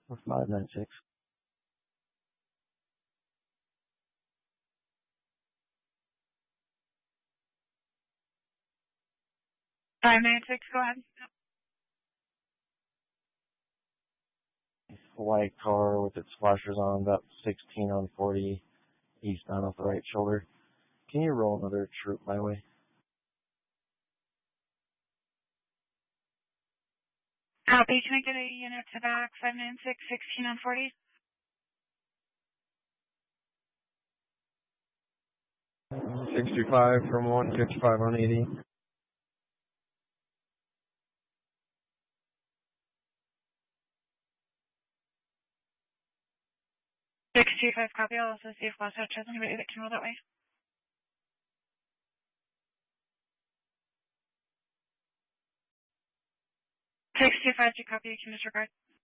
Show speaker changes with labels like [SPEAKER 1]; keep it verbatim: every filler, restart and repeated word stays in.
[SPEAKER 1] for five nine six.
[SPEAKER 2] five nine six, go ahead.
[SPEAKER 1] White car with its flashers on, about sixteen on forty, eastbound off the right shoulder. Can you roll another troop my way?
[SPEAKER 2] Copy, can I get a unit to back five nine six, sixteen on forty?
[SPEAKER 1] sixty-five from one fifty-five on eighty.
[SPEAKER 2] six two five, copy. I'll also see if Wasatch has anybody that can roll that way. six two five, to copy, you can disregard.